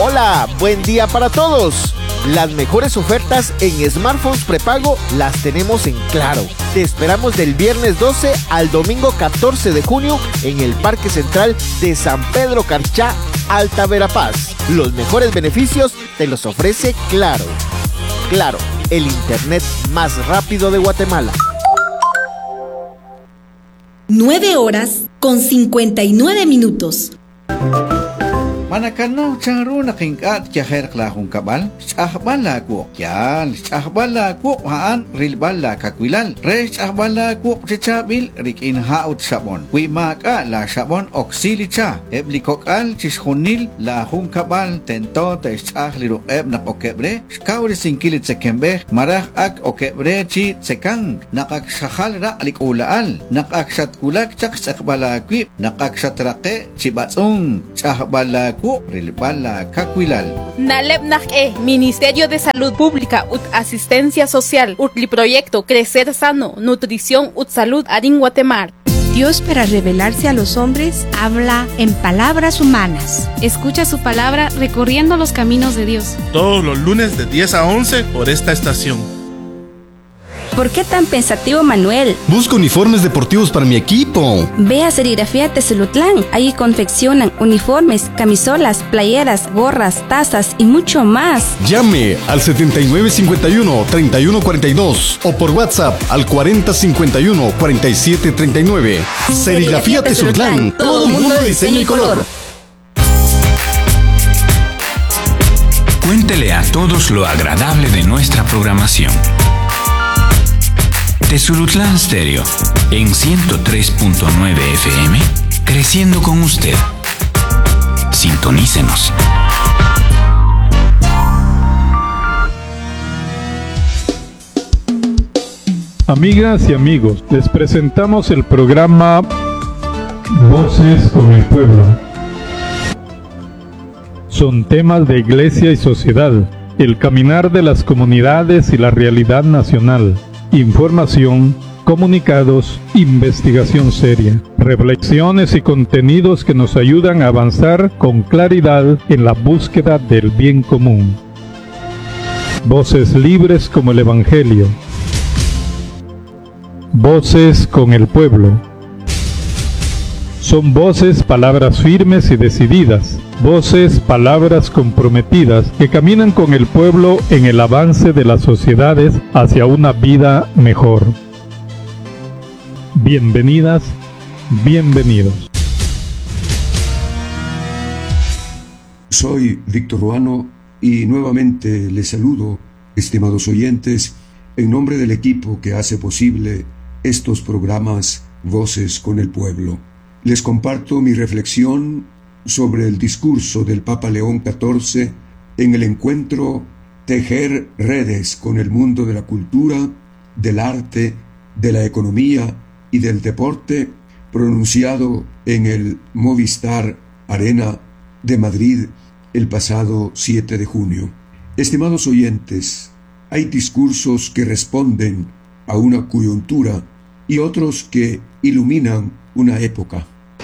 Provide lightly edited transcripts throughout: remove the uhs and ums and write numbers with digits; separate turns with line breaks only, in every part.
Hola, buen día para todos. Las mejores ofertas en smartphones prepago las tenemos en Claro. Te esperamos del viernes 12 al domingo 14 de junio en el Parque Central de San Pedro Carchá, Alta Verapaz. Los mejores beneficios te los ofrece Claro. Claro, el internet más rápido de Guatemala.
9:59.
Manakano changru nakingat kyaher klahong kabal, chahbala ko kyal, chahbala ko haan rilbala kakwilal, re chahbala ko chichabil rikin haut sabon, wimaka la sabon oksilicha, eblikokal chishonil la hong kabal tento te chahliro eb na okebre, skawri sinkilit sekembe, marah ak okebre chi sekang, nakaksahal ra alikulaal, nakaksat kulak chak sakbala kwip, nakaksat rake chibatsong, chahbala Rilbala Cacuilal.
Nalebnaj Ministerio de Salud Pública ut Asistencia Social utli proyecto Crecer Sano, Nutrición ut Salud Arin Guatemala.
Dios, para revelarse a los hombres, habla en palabras humanas.
Escucha su palabra recorriendo los caminos de Dios.
Todos los lunes de 10 a 11 por esta estación.
¿Por qué tan pensativo, Manuel?
Busco uniformes deportivos para mi equipo.
Ve a Serigrafía Tezulutlán. Ahí confeccionan uniformes, camisolas, playeras, gorras, tazas y mucho más.
Llame al 7951-3142 o por WhatsApp al 4051-4739. Serigrafía Tezulutlán. Todo mundo de diseño y color.
Cuéntele a todos lo agradable de nuestra programación. Tezulutlán Stereo, en 103.9 FM, creciendo con usted. Sintonícenos.
Amigas y amigos, les presentamos el programa Voces con el Pueblo. Son temas de iglesia y sociedad, el caminar de las comunidades y la realidad nacional. Información, comunicados, investigación seria, reflexiones y contenidos que nos ayudan a avanzar con claridad en la búsqueda del bien común. Voces libres como el Evangelio. Voces con el pueblo. Son voces, palabras firmes y decididas, voces, palabras comprometidas que caminan con el pueblo en el avance de las sociedades hacia una vida mejor. Bienvenidas, bienvenidos.
Soy Víctor Ruano y nuevamente les saludo, estimados oyentes, en nombre del equipo que hace posible estos programas Voces con el Pueblo. Les comparto mi reflexión sobre el discurso del Papa León XIV en el encuentro Tejer redes con el mundo de la cultura, del arte, de la economía y del deporte, pronunciado en el Movistar Arena de Madrid el pasado 7 de junio. Estimados oyentes, hay discursos que responden a una coyuntura y otros que iluminan una época.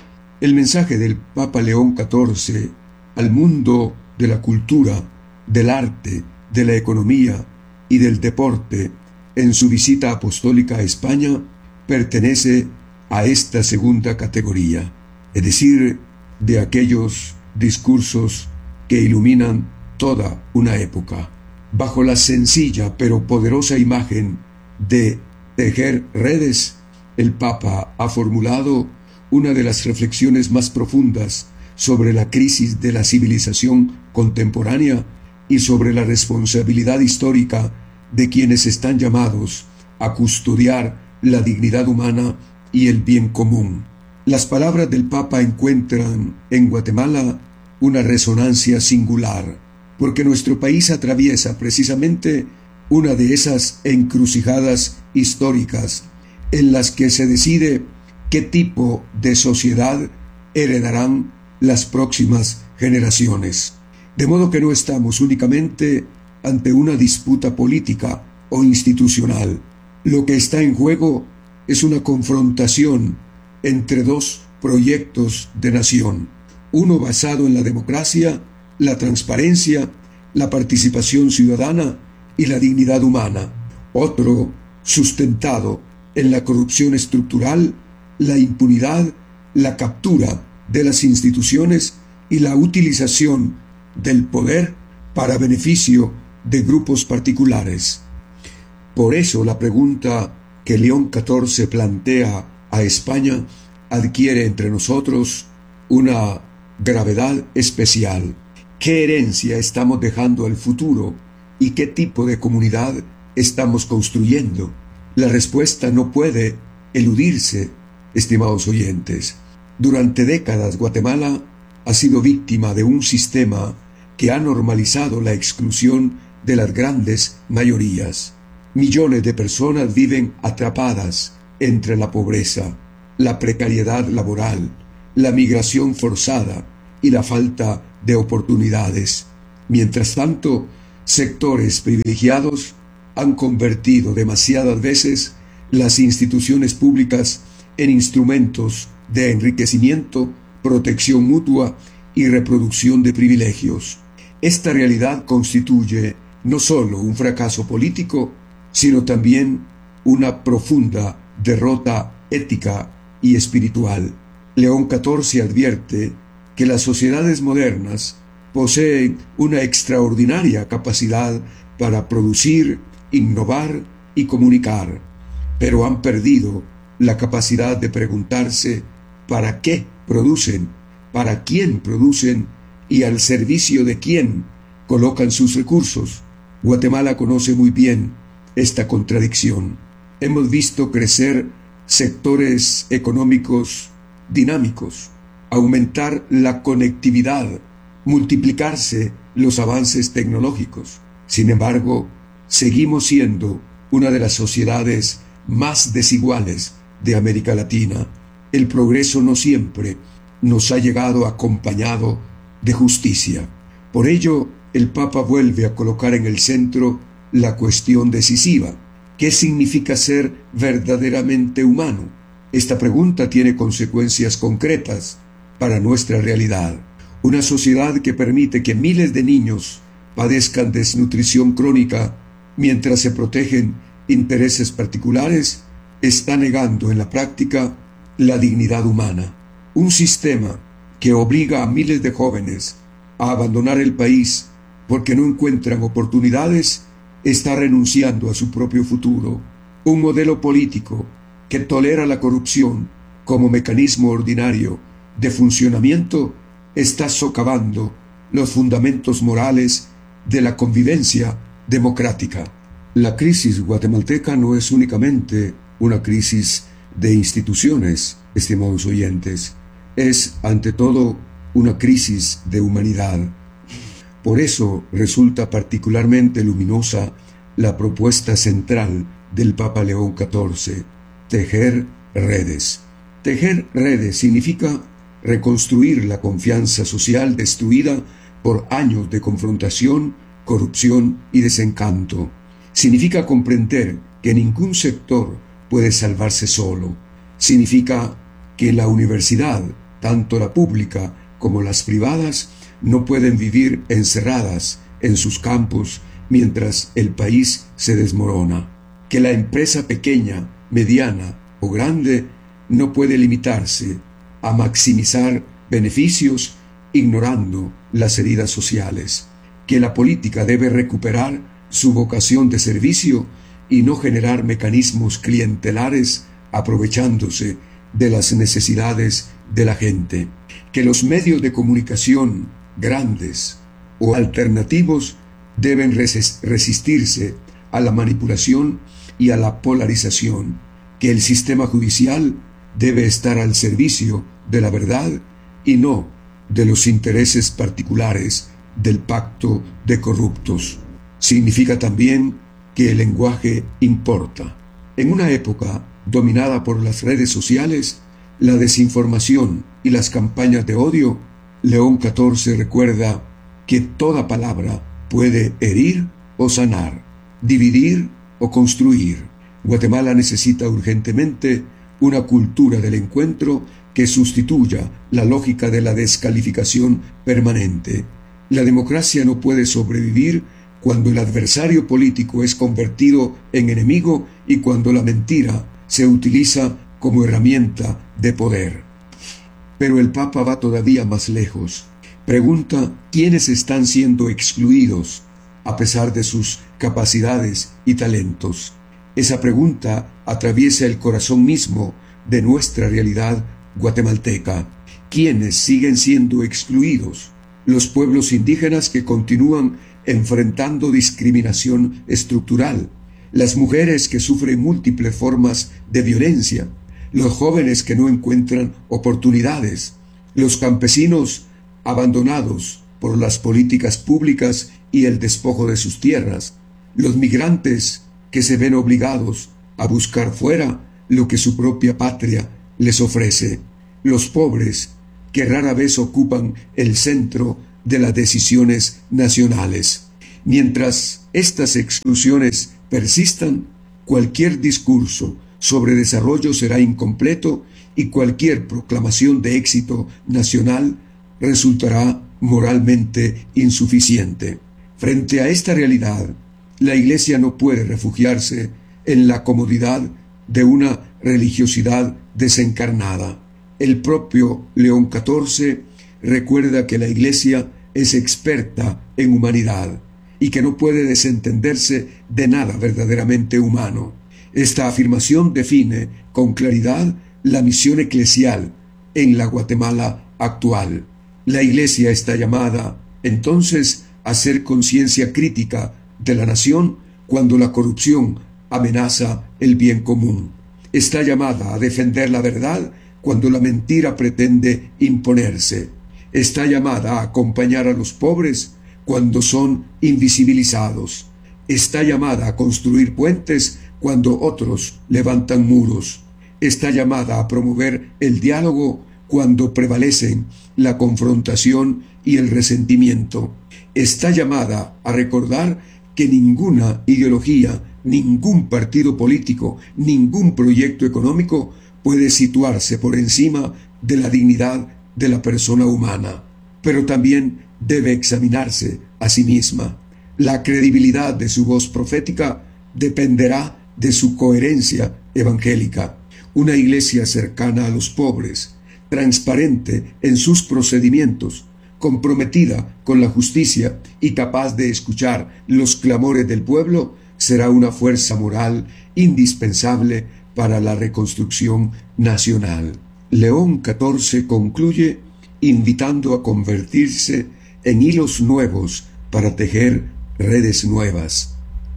El mensaje del Papa León XIV al mundo de la cultura, del arte, de la economía y del deporte en su visita apostólica a España pertenece a esta segunda categoría, es decir, de aquellos discursos que iluminan toda una época. Bajo la sencilla pero poderosa imagen de tejer redes, el Papa ha formulado una de las reflexiones más profundas sobre la crisis de la civilización contemporánea y sobre la responsabilidad histórica de quienes están llamados a custodiar la dignidad humana y el bien común. Las palabras del Papa encuentran en Guatemala una resonancia singular, porque nuestro país atraviesa precisamente una de esas encrucijadas históricas en las que se decide qué tipo de sociedad heredarán las próximas generaciones. De modo que no estamos únicamente ante una disputa política o institucional. Lo que está en juego es una confrontación entre dos proyectos de nación, uno basado en la democracia la transparencia, la participación ciudadana y la dignidad humana. Otro sustentado en la corrupción estructural, la impunidad, la captura de las instituciones y la utilización del poder para beneficio de grupos particulares. Por eso la pregunta que León XIV plantea a España adquiere entre nosotros una gravedad especial. ¿Qué herencia estamos dejando al futuro y qué tipo de comunidad estamos construyendo? La respuesta no puede eludirse, estimados oyentes. Durante décadas Guatemala ha sido víctima de un sistema que ha normalizado la exclusión de las grandes mayorías. Millones de personas viven atrapadas entre la pobreza, la precariedad laboral, la migración forzada y la falta de oportunidades. Mientras tanto, sectores privilegiados han convertido demasiadas veces las instituciones públicas en instrumentos de enriquecimiento, protección mutua y reproducción de privilegios. Esta realidad constituye no solo un fracaso político, sino también una profunda derrota ética y espiritual. León XIV advierte que las sociedades modernas poseen una extraordinaria capacidad para producir, innovar y comunicar, pero han perdido la capacidad de preguntarse ¿para qué producen? ¿Para quién producen? ¿Y al servicio de quién colocan sus recursos? Guatemala conoce muy bien esta contradicción. Hemos visto crecer sectores económicos dinámicos, aumentar la conectividad, multiplicarse los avances tecnológicos. Sin embargo, seguimos siendo una de las sociedades más desiguales de América Latina. El progreso no siempre nos ha llegado acompañado de justicia. Por ello, el Papa vuelve a colocar en el centro la cuestión decisiva. ¿Qué significa ser verdaderamente humano? Esta pregunta tiene consecuencias concretas para nuestra realidad. Una sociedad que permite que miles de niños padezcan desnutrición crónica mientras se protegen intereses particulares está negando en la práctica la dignidad humana. Un sistema que obliga a miles de jóvenes a abandonar el país porque no encuentran oportunidades está renunciando a su propio futuro. Un modelo político que tolera la corrupción como mecanismo ordinario de funcionamiento está socavando los fundamentos morales de la convivencia democrática. La crisis guatemalteca no es únicamente una crisis de instituciones, estimados oyentes, es ante todo una crisis de humanidad. Por eso resulta particularmente luminosa la propuesta central del Papa León XIV, tejer redes. Tejer redes significa reconstruir la confianza social destruida por años de confrontación, corrupción y desencanto. Significa comprender que ningún sector puede salvarse solo. Significa que la universidad, tanto la pública como las privadas, no pueden vivir encerradas en sus campos mientras el país se desmorona. Que la empresa pequeña, mediana o grande no puede limitarse a maximizar beneficios ignorando las heridas sociales. Que la política debe recuperar su vocación de servicio y no generar mecanismos clientelares aprovechándose de las necesidades de la gente. Que los medios de comunicación grandes o alternativos deben resistirse a la manipulación y a la polarización. Que el sistema judicial debe estar al servicio de la verdad y no de los intereses particulares del pacto de corruptos. Significa también que el lenguaje importa. En una época dominada por las redes sociales, la desinformación y las campañas de odio, León XIV recuerda que toda palabra puede herir o sanar, dividir o construir. Guatemala necesita urgentemente una cultura del encuentro que sustituya la lógica de la descalificación permanente. La democracia no puede sobrevivir cuando el adversario político es convertido en enemigo y cuando la mentira se utiliza como herramienta de poder. Pero el Papa va todavía más lejos. Pregunta quiénes están siendo excluidos a pesar de sus capacidades y talentos. Esa pregunta atraviesa el corazón mismo de nuestra realidad guatemalteca. ¿Quiénes siguen siendo excluidos? Los pueblos indígenas que continúan enfrentando discriminación estructural, las mujeres que sufren múltiples formas de violencia, los jóvenes que no encuentran oportunidades, los campesinos abandonados por las políticas públicas y el despojo de sus tierras, los migrantes que se ven obligados a buscar fuera lo que su propia patria les ofrece, los pobres que rara vez ocupan el centro de las decisiones nacionales. Mientras estas exclusiones persistan, cualquier discurso sobre desarrollo será incompleto y cualquier proclamación de éxito nacional resultará moralmente insuficiente. Frente a esta realidad, la Iglesia no puede refugiarse en la comodidad de una religiosidad desencarnada. El propio León XIV recuerda que la Iglesia es experta en humanidad y que no puede desentenderse de nada verdaderamente humano. Esta afirmación define con claridad la misión eclesial en la Guatemala actual. La Iglesia está llamada, entonces, a hacer conciencia crítica de la nación cuando la corrupción amenaza el bien común. Está llamada a defender la verdad cuando la mentira pretende imponerse. Está llamada a acompañar a los pobres cuando son invisibilizados. Está llamada a construir puentes cuando otros levantan muros. Está llamada a promover el diálogo cuando prevalecen la confrontación y el resentimiento. Está llamada a recordar que ninguna ideología, ningún partido político, ningún proyecto económico puede situarse por encima de la dignidad de la persona humana, pero también debe examinarse a sí misma. La credibilidad de su voz profética dependerá de su coherencia evangélica. Una iglesia cercana a los pobres, transparente en sus procedimientos, comprometida con la justicia y capaz de escuchar los clamores del pueblo, será una fuerza moral indispensable para la reconstrucción nacional. León XIV concluye invitando a convertirse en hilos nuevos para tejer redes nuevas.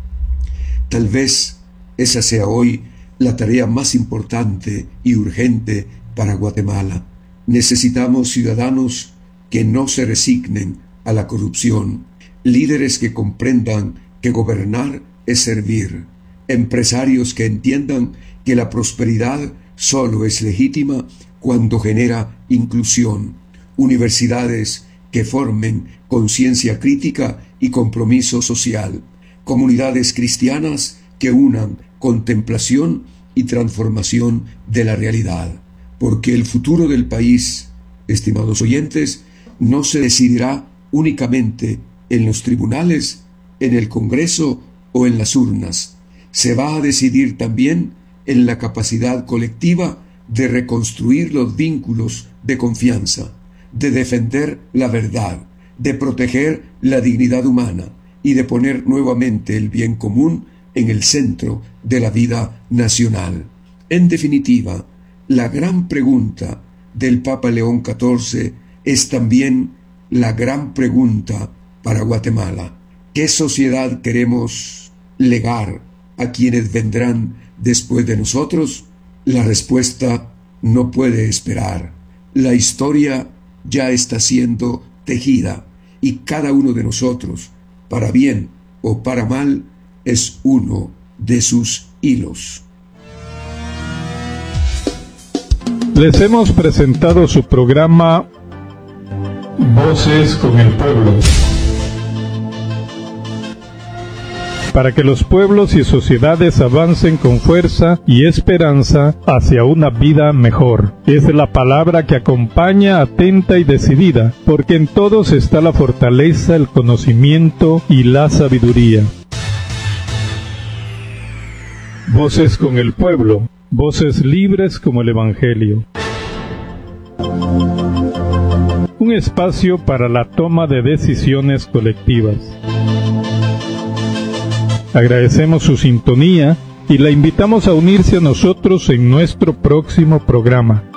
Tal vez esa sea hoy la tarea más importante y urgente para Guatemala. Necesitamos ciudadanos que no se resignen a la corrupción, líderes que comprendan que gobernar es servir, empresarios que entiendan que la prosperidad solo es legítima cuando genera inclusión, universidades que formen conciencia crítica y compromiso social, comunidades cristianas que unan contemplación y transformación de la realidad, porque el futuro del país, estimados oyentes, no se decidirá únicamente en los tribunales, en el Congreso o en las urnas. Se va a decidir también en la capacidad colectiva de reconstruir los vínculos de confianza, de defender la verdad, de proteger la dignidad humana y de poner nuevamente el bien común en el centro de la vida nacional. En definitiva, la gran pregunta del Papa León XIV es también la gran pregunta para Guatemala. ¿Qué sociedad queremos legar a quienes vendrán después de nosotros? La respuesta no puede esperar. La historia ya está siendo tejida y cada uno de nosotros, para bien o para mal, es uno de sus hilos.
Les hemos presentado su programa Voces con el Pueblo. para que los pueblos y sociedades avancen con fuerza y esperanza hacia una vida mejor. Es la palabra que acompaña atenta y decidida, porque en todos está la fortaleza, el conocimiento y la sabiduría. Voces con el pueblo, voces libres como el Evangelio. Un espacio para la toma de decisiones colectivas. Agradecemos su sintonía y la invitamos a unirse a nosotros en nuestro próximo programa.